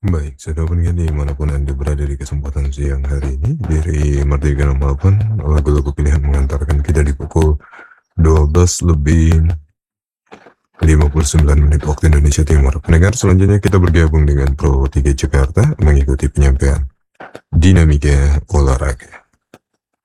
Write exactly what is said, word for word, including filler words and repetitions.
Baik, sudah pendengar dimanapun Anda berada di kesempatan siang hari ini, dari Merdeka enam puluh delapan, lagu-lagu pilihan mengantarkan kita di pukul dua belas lebih lima puluh sembilan menit waktu Indonesia Timur. Pendengar, selanjutnya kita bergabung dengan Pro tiga Jakarta mengikuti penyampaian Dinamika Olahraga.